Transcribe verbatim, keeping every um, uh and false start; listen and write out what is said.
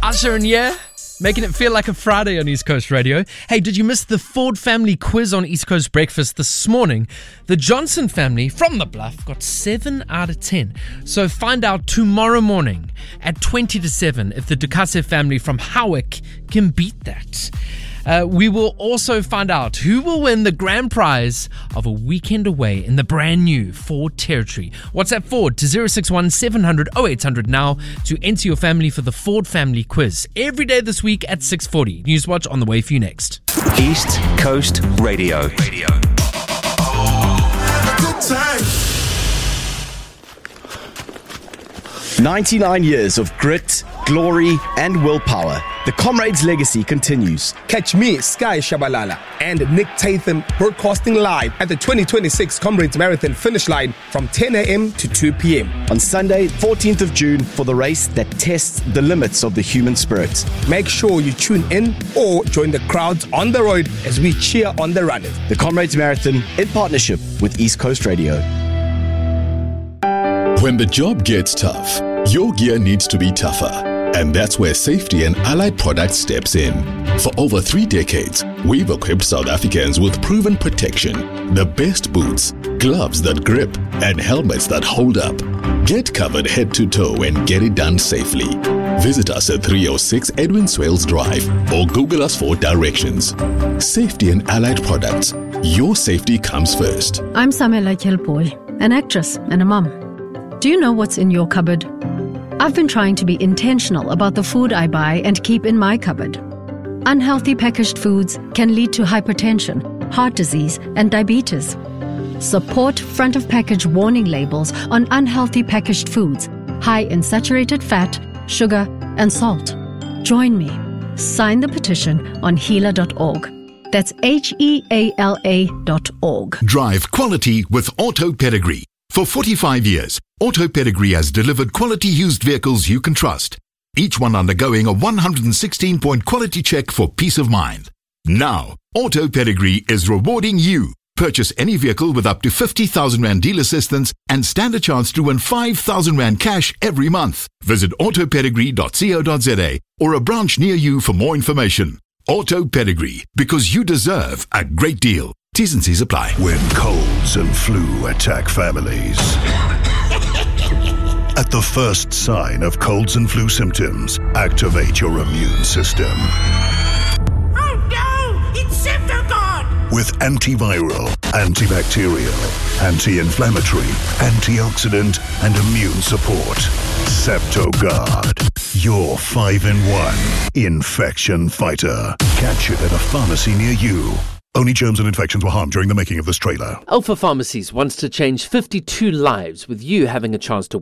Usher and yeah, making it feel like a Friday on East Coast Radio. Hey, did you miss the Ford family quiz on East Coast Breakfast this morning? The Johnson family from the Bluff got seven out of ten. So find out tomorrow morning at twenty to seven if the Ducasse family from Howick can beat that. Uh, we will also find out who will win the grand prize of a weekend away in the brand new Ford Territory. WhatsApp Ford to zero six one seven hundred oh eight hundred now to enter your family for the Ford family quiz every day this week at six forty. Newswatch on the way for you next. East Coast Radio. Radio. Good time. ninety-nine years of grit, glory, and willpower. The Comrades legacy continues. Catch me, Sky Shabalala, and Nick Tatham broadcasting live at the twenty twenty-six Comrades Marathon finish line from ten a.m. to two p.m. on Sunday, fourteenth of June, for the race that tests the limits of the human spirit. Make sure you tune in or join the crowds on the road as we cheer on the runners. The Comrades Marathon in partnership with East Coast Radio. When the job gets tough, your gear needs to be tougher. And that's where Safety and Allied Products steps in. For over three decades, we've equipped South Africans with proven protection, the best boots, gloves that grip, and helmets that hold up. Get covered head to toe and get it done safely. Visit us at three oh six Edwin Swales Drive or Google us for directions. Safety and Allied Products. Your safety comes first. I'm Samela Kelpoy, an actress and a mum. Do you know what's in your cupboard? I've been trying to be intentional about the food I buy and keep in my cupboard. Unhealthy packaged foods can lead to hypertension, heart disease, and diabetes. Support front of package warning labels on unhealthy packaged foods, high in saturated fat, sugar, and salt. Join me. Sign the petition on heala dot org. That's H E A L A dot org. Drive quality with Auto Pedigree. For forty-five years, Auto Pedigree has delivered quality used vehicles you can trust, each one undergoing a one hundred sixteen point quality check for peace of mind. Now, Auto Pedigree is rewarding you. Purchase any vehicle with up to fifty thousand rand deal assistance and stand a chance to win five thousand rand cash every month. Visit auto pedigree dot co dot za or a branch near you for more information. Auto Pedigree, because you deserve a great deal. T's and C's apply. When colds and flu attack families. At the first sign of colds and flu symptoms, activate your immune system. Oh no! It's Septogard! With antiviral, antibacterial, anti-inflammatory, antioxidant, and immune support. Septogard. Your five in one infection fighter. Catch it at a pharmacy near you. Only germs and infections were harmed during the making of this trailer. Alpha Pharmacies wants to change fifty-two lives with you having a chance to win.